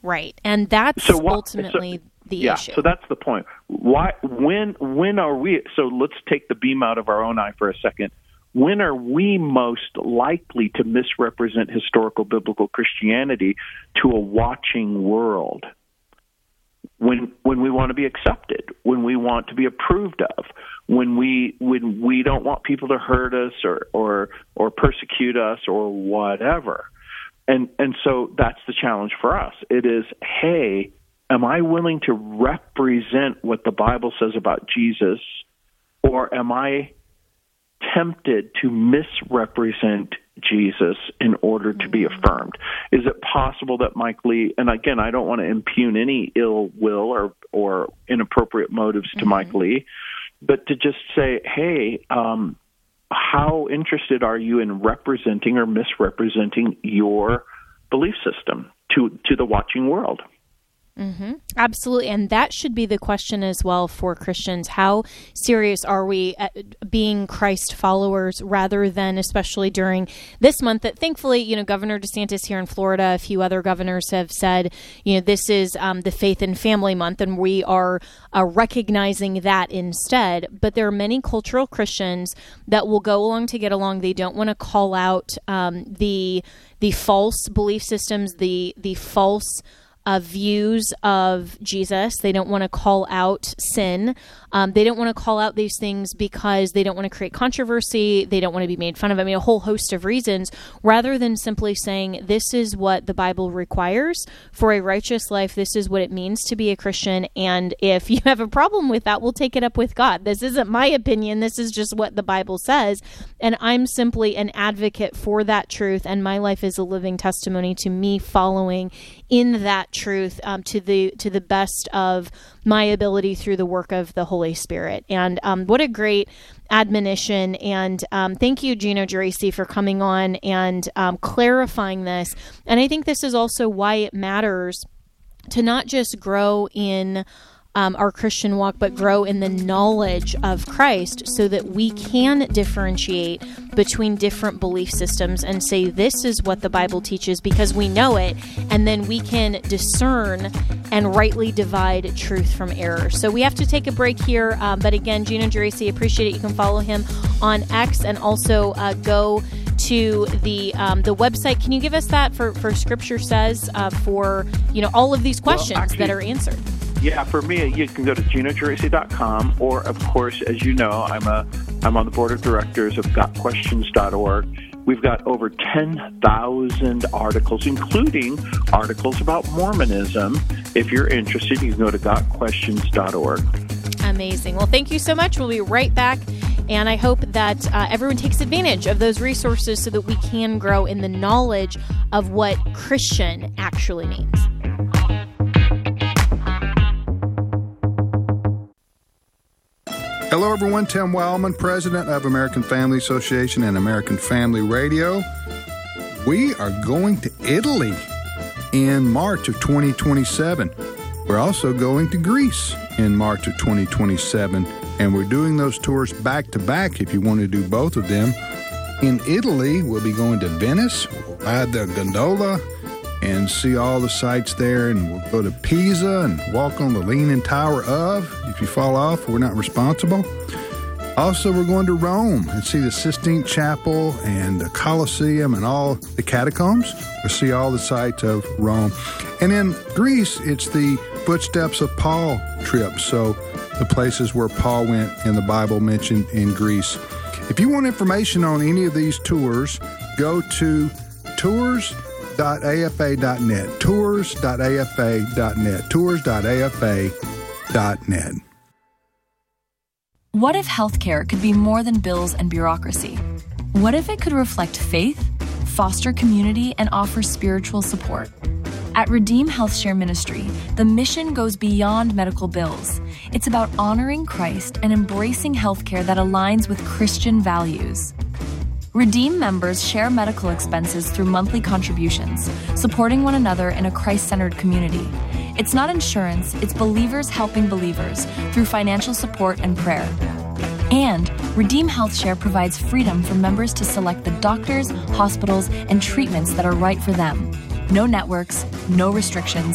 Right. And that's ultimately the issue. So that's the point. When are we, so let's take the beam out of our own eye for a second. When are we most likely to misrepresent historical biblical Christianity to a watching world? When we want to be accepted, when we want to be approved of, when we don't want people to hurt us or persecute us or whatever. And so that's the challenge for us. It is, hey, am I willing to represent what the Bible says about Jesus, or am I tempted to misrepresent Jesus in order to be affirmed? Is it possible that Mike Lee, and again, I don't want to impugn any ill will or inappropriate motives to Mike Lee, but to just say, hey, how interested are you in representing or misrepresenting your belief system to the watching world? Mm-hmm. Absolutely. And that should be the question as well for Christians. How serious are we at being Christ followers, rather than, especially during this month, that thankfully, Governor DeSantis here in Florida, a few other governors have said, this is the Faith and Family Month, and we are recognizing that instead. But there are many cultural Christians that will go along to get along. They don't want to call out the false belief systems, the false views of Jesus. They don't want to call out sin. They don't want to call out these things because they don't want to create controversy. They don't want to be made fun of. I mean, a whole host of reasons, rather than simply saying, this is what the Bible requires for a righteous life. This is what it means to be a Christian. And if you have a problem with that, we'll take it up with God. This isn't my opinion. This is just what the Bible says. And I'm simply an advocate for that truth. And my life is a living testimony to me following in that truth to the best of my ability through the work of the Holy Spirit. And what a great admonition. And thank you, Gino Geraci, for coming on and clarifying this. And I think this is also why it matters to not just grow in our Christian walk, but grow in the knowledge of Christ, so that we can differentiate between different belief systems and say, this is what the Bible teaches because we know it, and then we can discern and rightly divide truth from error. So we have to take a break here, but again, Gino Geraci, appreciate it. You can follow him on X, and also go to the website. Can you give us that for Scripture Says for all of these questions that are answered? Yeah, for me, you can go to GinoGeraci.com, or, of course, as you know, I'm on the board of directors of GotQuestions.org. We've got over 10,000 articles, including articles about Mormonism. If you're interested, you can go to GotQuestions.org. Amazing. Well, thank you so much. We'll be right back. And I hope that everyone takes advantage of those resources so that we can grow in the knowledge of what Christian actually means. Hello, everyone. Tim Wildman, president of American Family Association and American Family Radio. We are going to Italy in March of 2027. We're also going to Greece in March of 2027, and we're doing those tours back to back if you want to do both of them. In Italy, we'll be going to Venice, we'll ride the gondola and see all the sights there, and we'll go to Pisa and walk on the Leaning Tower of. If you fall off, we're not responsible. Also, we're going to Rome and see the Sistine Chapel and the Colosseum and all the catacombs. We'll see all the sights of Rome. And in Greece, it's the Footsteps of Paul trip, so the places where Paul went in the Bible mentioned in Greece. If you want information on any of these tours, go to tours.afa.net, tours.afa.net, tours.afa.net. What if healthcare could be more than bills and bureaucracy? What if it could reflect faith, foster community, and offer spiritual support? At Redeem HealthShare Ministry, the mission goes beyond medical bills. It's about honoring Christ and embracing healthcare that aligns with Christian values. Redeem members share medical expenses through monthly contributions, supporting one another in a Christ-centered community. It's not insurance, it's believers helping believers through financial support and prayer. And Redeem HealthShare provides freedom for members to select the doctors, hospitals, and treatments that are right for them. No networks, no restrictions,